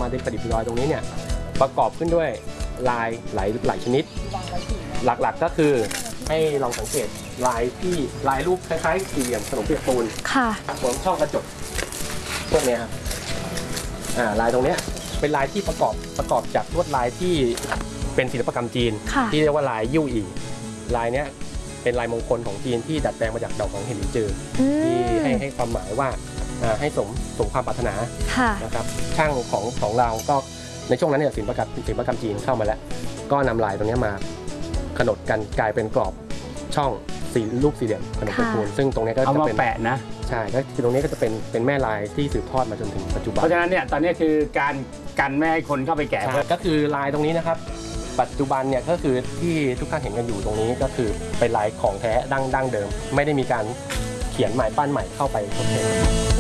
มาได้ประดิษฐ์ลายตรงนี้เนี่ยประกอบขึ้นด้วยลายหลายชนิดหลักๆก็คือให้ลองสังเกตลายรูปคล้ายๆสี่เหลี่ยมขนมเปียกปูนค่ะเหมือนช่องกระจกพวกนี้ครับลายตรงนี้เป็นลายที่ประกอบจากลวดลายที่เป็นศิลปกรรมจีนที่เรียกว่าลายยู่อีลายนี้เป็นลายมงคลของจีนที่ดัดแปลงมาจากดอกของเห็นหลินจือที่ให้ความหมายว่าให้สมความปรารถนานะครับช่างของเราก็ในช่วงนั้นเนี่ยศิลปกรรมจีนเข้ามาแล้วก็นำลายตรงนี้มาขนดกันกลายเป็นกรอบช่องรูปสี่เหลี่ยมขนมเปียกปูนซึ่งตรงนี้ก็จะเป็นแปะนะใช่ก็คือตรงนี้ก็จะเป็นแม่ลายที่สืบทอดมาจนถึงปัจจุบันเพราะฉะนั้นเนี่ยตอนนี้คือการกันไม่ให้คนเข้าไปแกะก็คือลายตรงนี้นะครับปัจจุบันเนี่ยก็คือที่ทุกท่านเห็นกันอยู่ตรงนี้ก็คือเป็นลายของแท้ดั้งเดิมไม่ได้มีการเขียนใหม่ปั้นใหม่เข้าไปทดแทน